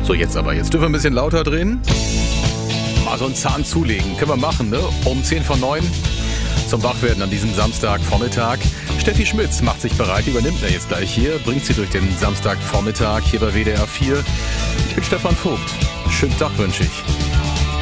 So, jetzt dürfen wir ein bisschen lauter drehen. Mal so einen Zahn zulegen. Können wir machen, ne? Um 10 vor 9 zum Wachwerden an diesem Samstagvormittag. Steffi Schmitz macht sich bereit, übernimmt er jetzt gleich hier, bringt sie durch den Samstagvormittag hier bei WDR 4. Ich bin Stefan Vogt. Schönen Tag wünsche ich.